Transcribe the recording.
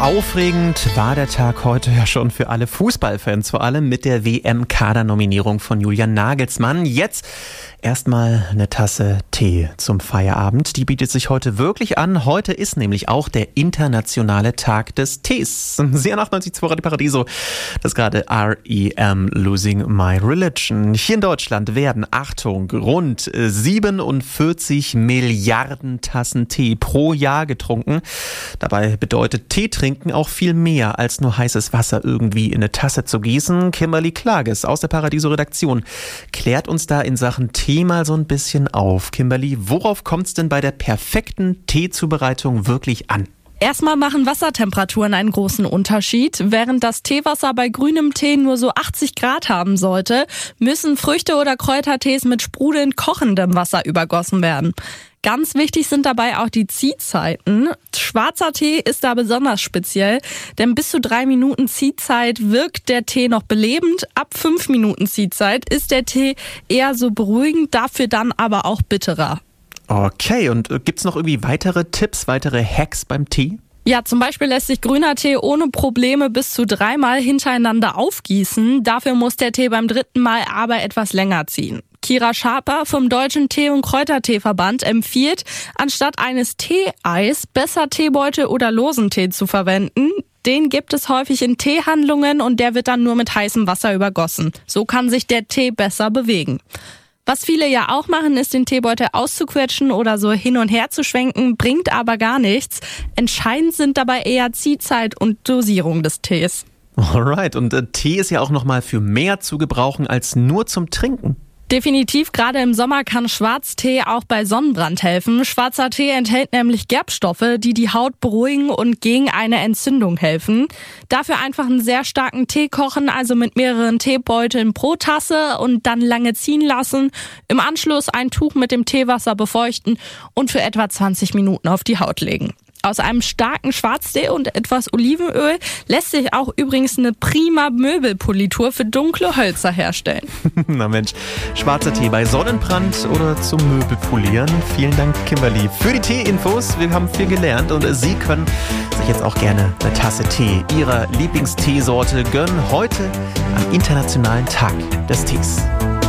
Aufregend war der Tag heute ja schon für alle Fußballfans, vor allem mit der WM-Kadernominierung von Julian Nagelsmann. Jetzt erstmal eine Tasse Tee zum Feierabend. Die bietet sich heute wirklich an. Heute ist nämlich auch der internationale Tag des Tees. Sehr nach 98.2 Radio Paradiso. Das ist gerade R.E.M. Losing My Religion. Hier in Deutschland werden, Achtung, rund 47 Milliarden Tassen Tee pro Jahr getrunken. Dabei bedeutet Tee trinken auch viel mehr als nur heißes Wasser irgendwie in eine Tasse zu gießen. Kimberly Klages aus der Paradiso-Redaktion klärt uns da in Sachen Tee mal so ein bisschen auf. Kimberly, worauf kommt es denn bei der perfekten Teezubereitung wirklich an? Erstmal machen Wassertemperaturen einen großen Unterschied. Während das Teewasser bei grünem Tee nur so 80 Grad haben sollte, müssen Früchte- oder Kräutertees mit sprudelnd kochendem Wasser übergossen werden. Ganz wichtig sind dabei auch die Ziehzeiten. Schwarzer Tee ist da besonders speziell, denn bis zu 3 Minuten Ziehzeit wirkt der Tee noch belebend. Ab 5 Minuten Ziehzeit ist der Tee eher so beruhigend, dafür dann aber auch bitterer. Okay, und gibt's noch irgendwie weitere Tipps, weitere Hacks beim Tee? Ja, zum Beispiel lässt sich grüner Tee ohne Probleme bis zu 3 Mal hintereinander aufgießen. Dafür muss der Tee beim 3. Mal aber etwas länger ziehen. Kira Schaper vom Deutschen Tee- und Kräuterteeverband empfiehlt, anstatt eines Teeeis besser Teebeutel oder losen Tee zu verwenden. Den gibt es häufig in Teehandlungen und der wird dann nur mit heißem Wasser übergossen. So kann sich der Tee besser bewegen. Was viele ja auch machen, ist den Teebeutel auszuquetschen oder so hin und her zu schwenken, bringt aber gar nichts. Entscheidend sind dabei eher Ziehzeit und Dosierung des Tees. Alright, und Tee ist ja auch nochmal für mehr zu gebrauchen als nur zum Trinken. Definitiv, gerade im Sommer kann Schwarztee auch bei Sonnenbrand helfen. Schwarzer Tee enthält nämlich Gerbstoffe, die die Haut beruhigen und gegen eine Entzündung helfen. Dafür einfach einen sehr starken Tee kochen, also mit mehreren Teebeuteln pro Tasse und dann lange ziehen lassen. Im Anschluss ein Tuch mit dem Teewasser befeuchten und für etwa 20 Minuten auf die Haut legen. Aus einem starken Schwarztee und etwas Olivenöl lässt sich auch übrigens eine prima Möbelpolitur für dunkle Hölzer herstellen. Na Mensch, schwarzer Tee bei Sonnenbrand oder zum Möbelpolieren. Vielen Dank, Kimberly, für die Tee-Infos. Wir haben viel gelernt und Sie können sich jetzt auch gerne eine Tasse Tee Ihrer Lieblingsteesorte gönnen. Heute am Internationalen Tag des Tees.